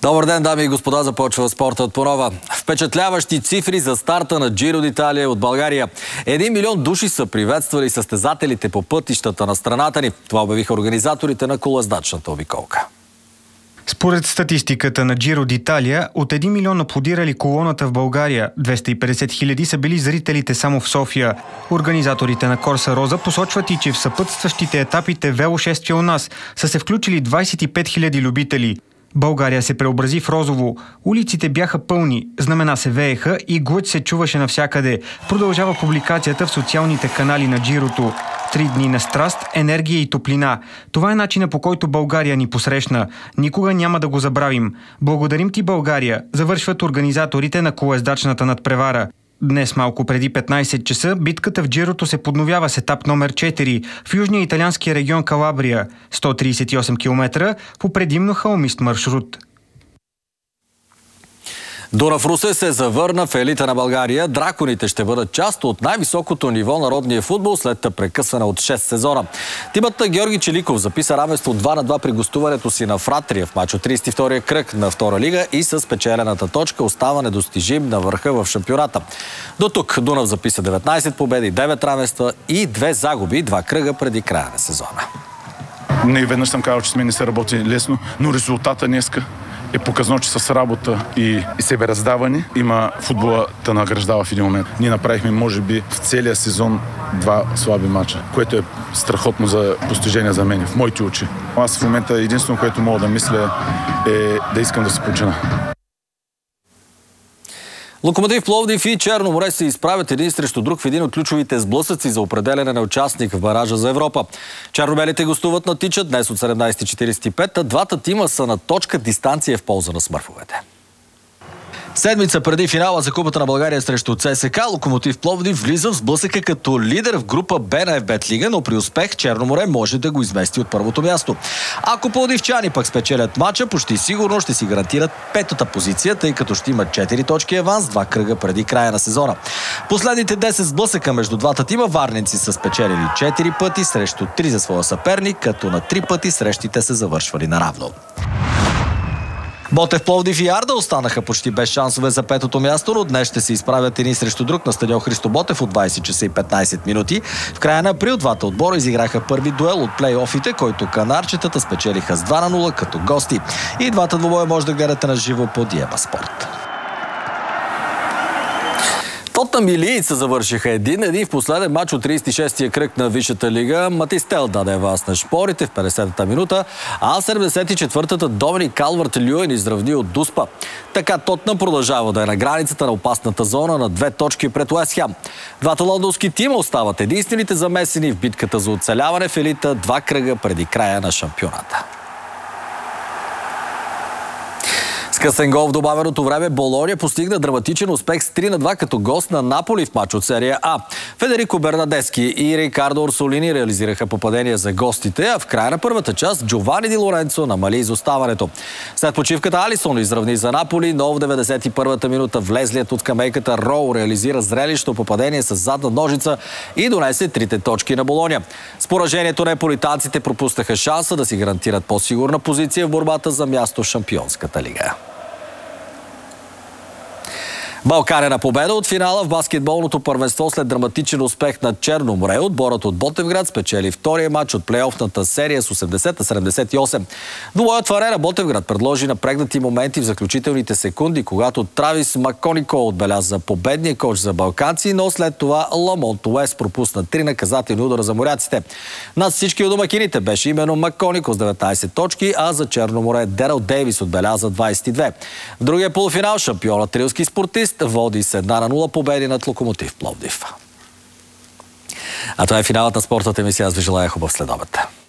Добър ден, дами и господа, започва спортът по нова. Впечатляващи цифри за старта на Джиро д'Италия от България. 1 милион души са приветствали състезателите по пътищата на страната ни. Това обявиха организаторите на колоездачната обиколка. Според статистиката на Джиро д'Италия, от 1 милион аплодирали колоната в България, 250 хиляди са били зрителите само в София. Организаторите на Корса Роза посочват и, че в съпътстващите етапите велошествия у нас са се включили 25 хиляди любители. България се преобрази в розово. Улиците бяха пълни, знамена се вееха и глъч се чуваше навсякъде. Продължава публикацията в социалните канали на Джирото. 3 дни на страст, енергия и топлина. Това е начинът, по който България ни посрещна. Никога няма да го забравим. Благодарим ти, България, завършват организаторите на колоездачната надпревара. Днес малко преди 15 часа битката в Джирото се подновява с етап номер 4 в южния италиански регион Калабрия, 138 км по предимно хълмист маршрут. Дунав Русе се завърна в елита на България. Драконите ще бъдат част от най-високото ниво на родния футбол след прекъсване от 6 сезона. Тимът на Георги Челиков записа равенство 2-2 при гостуването си на Фратрия в мач от 32-я кръг на втора лига и с печелената точка остава недостижим на върха в шампионата. До тук Дунав записа 19 победи, 9 равенства и 2 загуби, 2 кръга преди края на сезона. Не веднъж съм казал, че сме не се работи лесно, но резултата днеска е показано, че с работа и себераздаване има футбола да награждава в един момент. Ние направихме, може би, в целия сезон 2 слаби мача, което е страхотно за постижение за мен, в моите очи. Аз в момента единствено, което мога да мисля, е да искам да се почина. Локомотив Пловдив и Черно море се изправят един срещу друг в един от ключовите сблъсъци за определяне на участник в баража за Европа. Чернобелите гостуват на Тича днес от 17:45, а двата тима са на точка дистанция в полза на смърфовете. Седмица преди финала за Купата на България срещу ЦСКА, Локомотив Пловдив влиза в сблъсъка като лидер в група Б на ФБ Лига, но при успех Черно море може да го измести от първото място. Ако пловдивчани пък спечелят матча, почти сигурно ще си гарантират петата позиция, тъй като ще имат 4 точки аванс, 2 кръга преди края на сезона. Последните 10 сблъсъка между двата тима варненци са спечелили 4 пъти срещу 3 за своя съперник, като на 3 пъти срещите се завършвали наравно. Ботев, Пловдив и Арда останаха почти без шансове за петото място, но днес ще се изправят един срещу друг на стадион Христо Ботев от 20 часа и 15 минути. В края на април двата отбора изиграха първи дуел от плейофите, който канарчетата спечелиха с 2-0 като гости. И двата двубоя може да гледате на живо по Диема Спорт. Тотнъм и Лийц завършиха 1-1 в последен матч от 36-я кръг на Висшата лига. Матистел даде аванс на шпорите в 50-та минута, а в 74-та Доминик Калвърт-Люен изравни от Дуспа. Така Тотнъм продължава да е на границата на опасната зона на 2 точки пред Уест Хем. Двата лондонски тима остават единствените замесени в битката за оцеляване в елита 2 кръга преди края на шампионата. С късен гол в добавеното време Болония постигна драматичен успех с 3-2 като гост на Наполи в матч от серия А. Федерико Бернадески и Рикардо Орсолини реализираха попадения за гостите, а в края на първата част Джовани Ди Лоренцо намали изоставането. След почивката Алисон изравни за Наполи, но в 91-та минута влезлият от скамейката Роу реализира зрелищно попадение с задна ножица и донесе 3 точки на Болония. С поражението неаполитанците пропуснаха шанса да си гарантират по-сигурна позиция в борбата за място в Шампионската лига. Балканена победа от финала в баскетболното първенство след драматичен успех на Черно море. Отборът от Ботевград спечели втория матч от плейофната серия с 80-78. Двубоят в арена Ботевград предложи напрегнати моменти в заключителните секунди, когато Травис Маконико отбеляза победния кош за балканци, но след това Ламонт Уест пропусна 3 наказателни удара за моряците. Над всички от домакините беше именно Маконико с 19 точки, а за Черно море Дерел Дейвис отбеляза 22. В другия полуфинал шампионът рилски спортист води с 1-0 победи над Локомотив Пловдив. А това е финалът на спортната емисия. Аз ви желая хубав следобед.